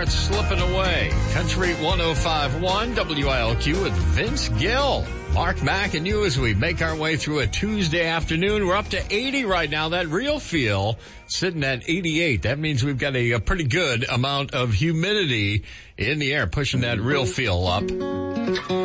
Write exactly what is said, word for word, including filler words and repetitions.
starts slipping away. Country one oh five point one W I L Q with Vince Gill. Mark Mack and you as we make our way through a Tuesday afternoon. We're up to eighty right now. That real feel sitting at eighty-eight. That means we've got a, a pretty good amount of humidity in the air, pushing that real feel up.